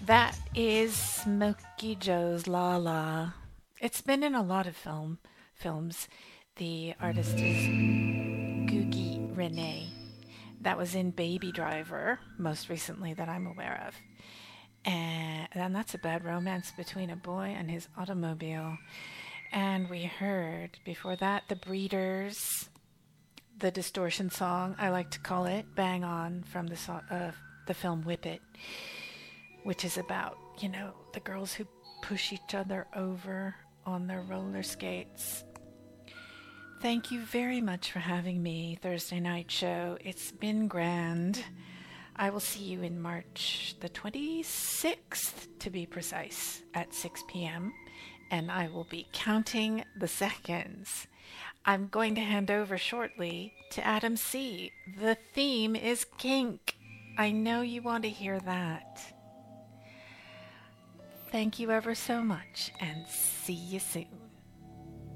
That is Smokey Joe's La La. It's been in a lot of films. The artist is Gugi Rene. That was in Baby Driver, most recently that I'm aware of. And that's a bad romance between a boy and his automobile. And we heard before that The Breeders, the distortion song, I like to call it, Bang On from the film Whip It, which is about, the girls who push each other over on their roller skates. Thank you very much for having me, Thursday Night Show. It's been grand. I will see you in March the 26th, to be precise, at 6 p.m., and I will be counting the seconds. I'm going to hand over shortly to Adam C. The theme is kink. I know you want to hear that. Thank you ever so much, and see you soon.